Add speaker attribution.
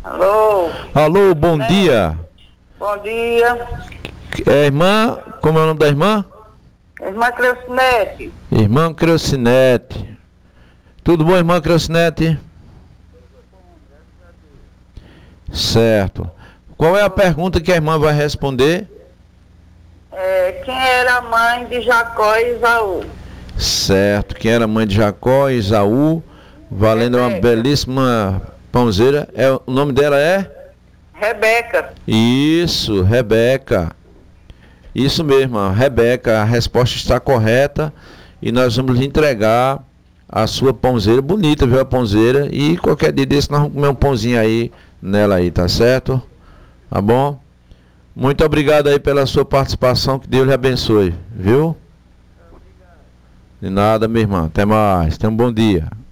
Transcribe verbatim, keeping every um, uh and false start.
Speaker 1: Alô?
Speaker 2: Alô, bom
Speaker 1: É.
Speaker 2: dia.
Speaker 1: Bom dia.
Speaker 2: É irmã, como é o nome da irmã?
Speaker 1: Irmã Cleucinete.
Speaker 2: Irmã Creucinete. Tudo bom, irmã Creucinete? Certo. Qual é a pergunta que a irmã vai responder?
Speaker 1: É, quem era a mãe de Jacó e Isaú?
Speaker 2: Certo. Quem era mãe de Jacó e Isaú, valendo uma
Speaker 1: Rebeca.
Speaker 2: belíssima pãozeira. É, o nome dela é?
Speaker 1: Rebeca.
Speaker 2: Isso, Rebeca. Isso mesmo, a Rebeca, a resposta está correta e nós vamos lhe entregar a sua pãozeira, bonita, viu, a pãozeira, e qualquer dia desse nós vamos comer um pãozinho aí nela aí, tá certo? Tá bom? Muito obrigado aí pela sua participação, que Deus lhe abençoe, viu? De nada, minha irmã, até mais, tenha um bom dia.